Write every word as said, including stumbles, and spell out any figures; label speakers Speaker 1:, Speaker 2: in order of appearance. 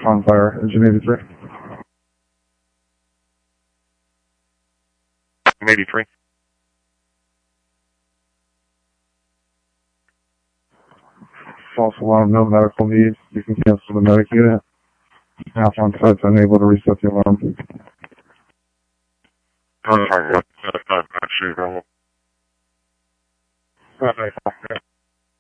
Speaker 1: on fire, engine eighty-three.
Speaker 2: eighty-three.
Speaker 1: False alarm, no medical needs. You can cancel the medic unit. Staff on site's unable to reset the alarm.
Speaker 2: I'm sorry, what? Uh, actually, uh,